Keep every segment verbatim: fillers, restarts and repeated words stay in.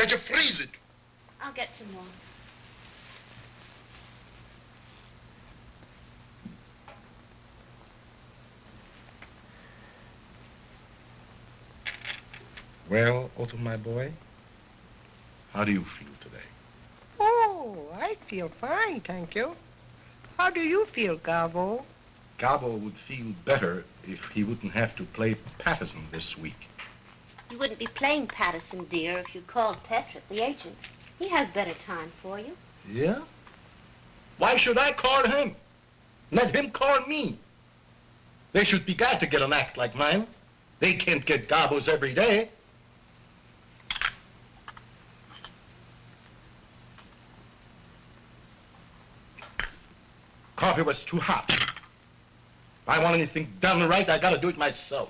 that you freeze it. I'll get some more. Well, Otto, my boy, how do you feel today? Oh, I feel fine, thank you. How do you feel, Gabo? Gabo would feel better if he wouldn't have to play Patterson this week. You wouldn't be playing Patterson, dear, if you called Petrick, the agent. He has better time for you. Yeah? Why should I call him? Let him call me. They should be glad to get an act like mine. They can't get Gabos every day. Coffee was too hot. If I want anything done right, I gotta do it myself.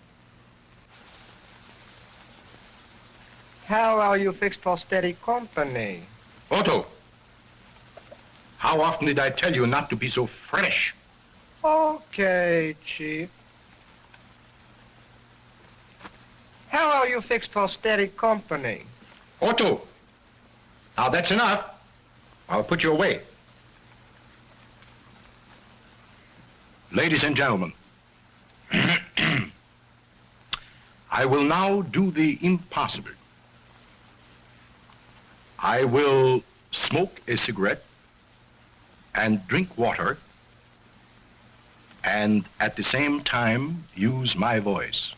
How are you fixed for steady company? Otto, how often did I tell you not to be so fresh? Okay, Chief. How are you fixed for steady company? Otto, now that's enough. I'll put you away. Ladies and gentlemen, I will now do the impossible. I will smoke a cigarette and drink water and at the same time use my voice.